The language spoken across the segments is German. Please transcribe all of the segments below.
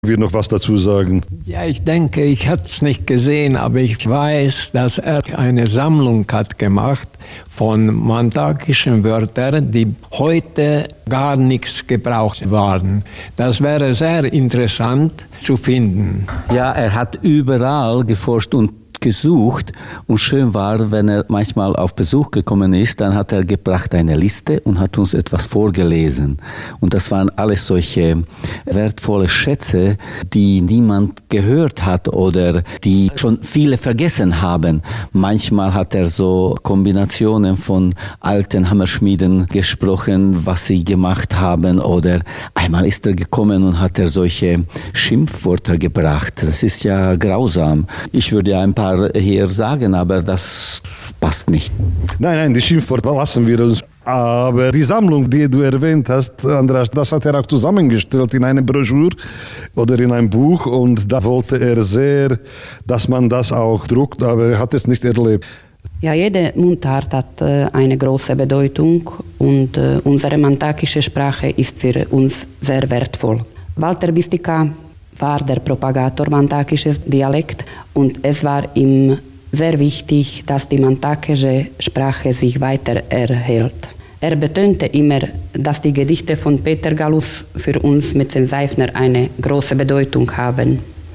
wir noch was dazu sagen? Ja, ich denke, ich habe es nicht gesehen, aber ich weiß, dass er eine Sammlung hat gemacht von mandakischen Wörtern, die heute gar nichts gebraucht waren. Das wäre sehr interessant zu finden. Ja, er hat überall geforscht und gesucht und schön war, wenn er manchmal auf Besuch gekommen ist, dann hat er gebracht eine Liste und hat uns etwas vorgelesen. Und das waren alles solche wertvolle Schätze, die niemand gehört hat oder die schon viele vergessen haben. Manchmal hat er so Kombinationen von alten Hammerschmieden gesprochen, was sie gemacht haben, oder einmal ist er gekommen und hat er solche Schimpfwörter gebracht. Das ist ja grausam. Ich würde ja ein paar hier sagen, aber das passt nicht. Nein, die Schimpfwörter lassen wir uns. Aber die Sammlung, die du erwähnt hast, Andreas, das hat er auch zusammengestellt in einer Broschüre oder in einem Buch und da wollte er sehr, dass man das auch druckt, aber er hat es nicht erlebt. Ja, jede Mundart hat eine große Bedeutung und unsere mandakische Sprache ist für uns sehr wertvoll. Walter Bistika war der Propagator mandakisches Dialekt und es war ihm sehr wichtig, dass die mandakische Sprache sich weiter erhält. Er betonte immer, dass die Gedichte von Peter Gallus für uns Metzenseifner eine große Bedeutung haben.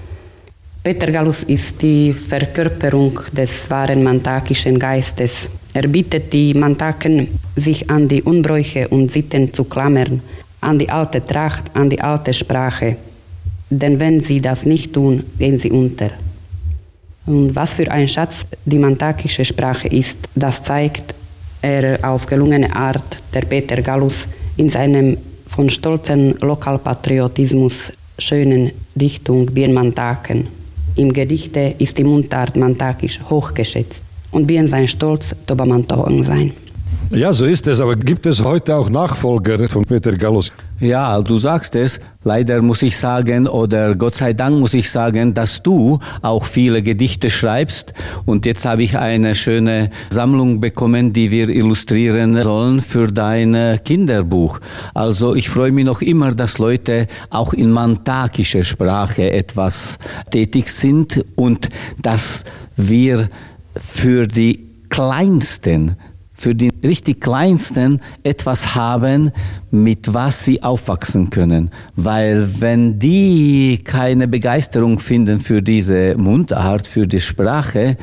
Peter Gallus ist die Verkörperung des wahren mandakischen Geistes. Er bittet die Mandaken, sich an die Unbräuche und Sitten zu klammern, an die alte Tracht, an die alte Sprache. Denn wenn sie das nicht tun, gehen sie unter. Und was für ein Schatz die mandakische Sprache ist, das zeigt er auf gelungene Art der Peter Gallus in seinem von stolzen Lokalpatriotismus schönen Dichtung Wir Mandaken. Im Gedichte ist die Mundart mandakisch hochgeschätzt und bien sein Stolz toba mantogen sein. Ja, so ist es, aber gibt es heute auch Nachfolger von Peter Gallus? Ja, du sagst es. Leider muss ich sagen, oder Gott sei Dank muss ich sagen, dass du auch viele Gedichte schreibst. Und jetzt habe ich eine schöne Sammlung bekommen, die wir illustrieren sollen für dein Kinderbuch. Also ich freue mich noch immer, dass Leute auch in mandakischer Sprache etwas tätig sind und dass wir für die Kleinsten, für die richtig Kleinsten etwas haben, mit was sie aufwachsen können. Weil wenn die keine Begeisterung finden für diese Mundart, für die Sprache,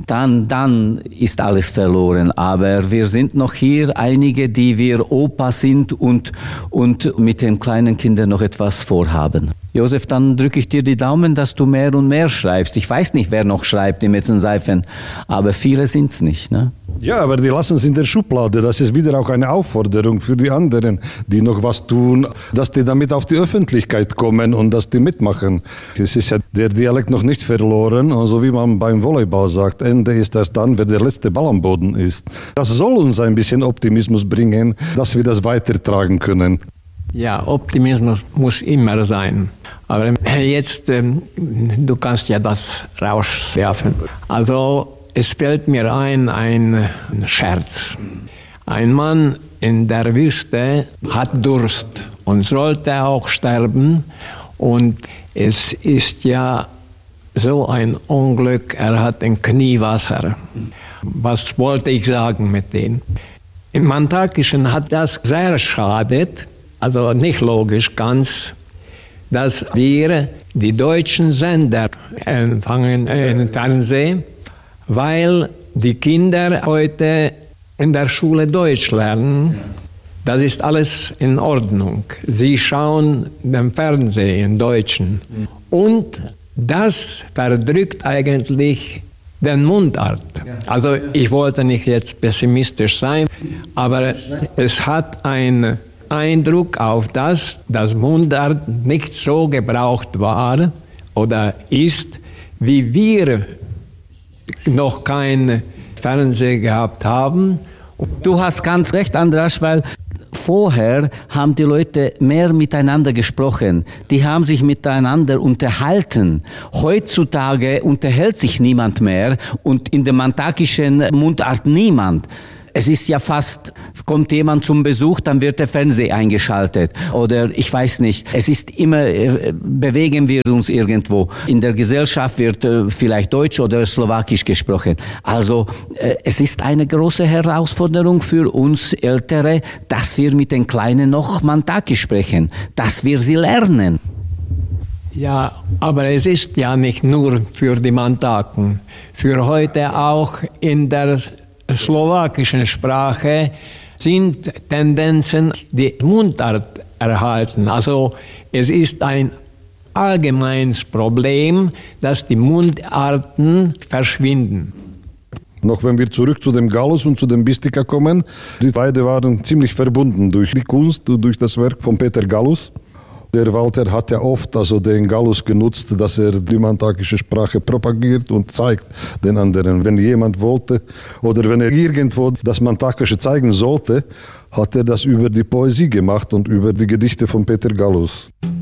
dann ist alles verloren. Aber wir sind noch hier einige, die wir Opa sind und mit den kleinen Kindern noch etwas vorhaben. Josef, dann drücke ich dir die Daumen, dass du mehr und mehr schreibst. Ich weiß nicht, wer noch schreibt im Metzenseifen, aber viele sind es nicht, ne? Ja, aber die lassen es in der Schublade. Das ist wieder auch eine Aufforderung für die anderen, die noch was tun, dass die damit auf die Öffentlichkeit kommen und dass die mitmachen. Es ist ja der Dialekt noch nicht verloren, und so wie man beim Volleyball sagt, Ende ist erst dann, wenn der letzte Ball am Boden ist. Das soll uns ein bisschen Optimismus bringen, dass wir das weitertragen können. Ja, Optimismus muss immer sein. Aber jetzt, du kannst ja das rauswerfen. Also es fällt mir ein Scherz. Ein Mann in der Wüste hat Durst und sollte auch sterben. Und es ist ja so ein Unglück, er hat ein Kniewasser. Was wollte ich sagen mit dem? Im Mandakischen hat das sehr schadet, also nicht logisch ganz, dass wir die deutschen Sender empfangen im Fernsehen, weil die Kinder heute in der Schule Deutsch lernen. Das ist alles in Ordnung. Sie schauen den Fernsehen im Deutschen. Und das verdrückt eigentlich den Mundart. Also ich wollte nicht jetzt pessimistisch sein, aber es hat einen Eindruck auf das, dass Mundart nicht so gebraucht war oder ist, wie wir noch kein Fernsehen gehabt haben. Du hast ganz recht, Andras, weil vorher haben die Leute mehr miteinander gesprochen. Die haben sich miteinander unterhalten. Heutzutage unterhält sich niemand mehr und in der mandakischen Mundart niemand. Es ist ja fast, kommt jemand zum Besuch, dann wird der Fernseher eingeschaltet. Oder ich weiß nicht, es ist immer, bewegen wir uns irgendwo. In der Gesellschaft wird vielleicht Deutsch oder Slowakisch gesprochen. Also es ist eine große Herausforderung für uns Ältere, dass wir mit den Kleinen noch Mantakisch sprechen, dass wir sie lernen. Ja, aber es ist ja nicht nur für die Mantaken. Für heute auch in der slowakischen Sprache sind Tendenzen, die Mundart erhalten. Also es ist ein allgemeines Problem, dass die Mundarten verschwinden. Noch wenn wir zurück zu dem Gallus und zu dem Bistika kommen, die beiden waren ziemlich verbunden durch die Kunst und durch das Werk von Peter Gallus. Der Walter hat ja oft den Gallus genutzt, dass er die mantakische Sprache propagiert und zeigt den anderen. Wenn jemand wollte oder wenn er irgendwo das Mantakische zeigen sollte, hat er das über die Poesie gemacht und über die Gedichte von Peter Gallus.